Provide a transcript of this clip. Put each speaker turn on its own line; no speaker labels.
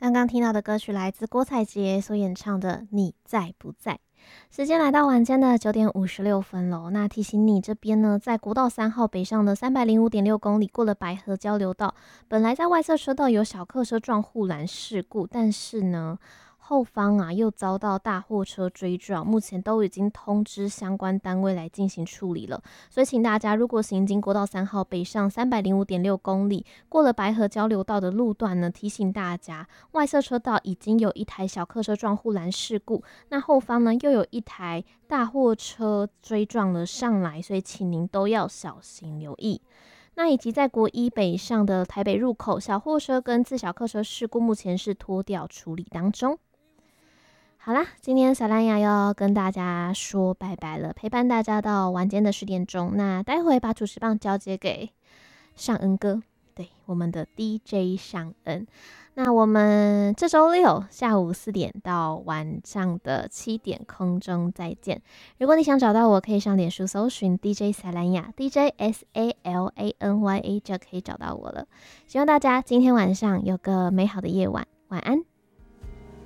刚刚听到的歌曲来自郭采洁所演唱的《你在不在》。时间来到晚间的9点56分喽。那提醒你这边呢，在国道3号北上的305.6公里，过了白河交流道，本来在外侧车道有小客车撞护栏事故，但是呢，后方又遭到大货车追撞，目前都已经通知相关单位来进行处理了。所以请大家如果行经国道3号北上305.6公里，过了白河交流道的路段呢，提醒大家外侧车道已经有一台小客车撞护栏事故，那后方呢又有一台大货车追撞了上来，所以请您都要小心留意。那以及在国一北上的台北入口，小货车跟自小客车事故目前是拖吊处理当中。好啦，今天小蓝雅要跟大家说拜拜了，陪伴大家到晚间的10点钟。那待会把主持棒交接给尚恩哥，对，我们的 DJ 尚恩。那我们这周六下午4点到晚上的7点空中再见。如果你想找到我，可以上脸书搜寻 DJ 小蓝雅 DJ SALANYA 就可以找到我了。希望大家今天晚上有个美好的夜晚，晚安。